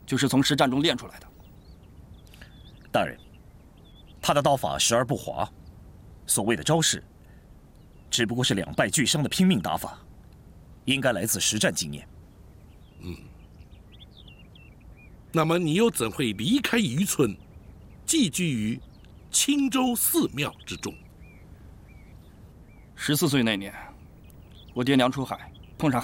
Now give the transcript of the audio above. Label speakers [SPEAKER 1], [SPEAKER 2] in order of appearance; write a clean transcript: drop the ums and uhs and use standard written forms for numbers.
[SPEAKER 1] 就是从实战中练出来的。
[SPEAKER 2] 大人，他的刀法时而不华，所谓的招式，只不过是两败俱伤的拼命打法，应该来自实战经验。
[SPEAKER 3] 那么你又怎会离开渔村，寄居于青州寺庙之中？
[SPEAKER 1] 14岁那年，我爹娘出海，